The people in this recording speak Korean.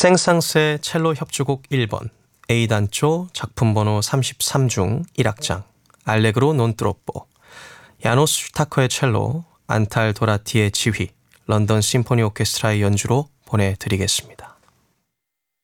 생상세 첼로 협주곡 1번 A단조 작품번호 33 중 1악장 알레그로 논 트롭포 야노스 슈타커의 첼로 안탈 도라티의 지휘 런던 심포니 오케스트라의 연주로 보내드리겠습니다.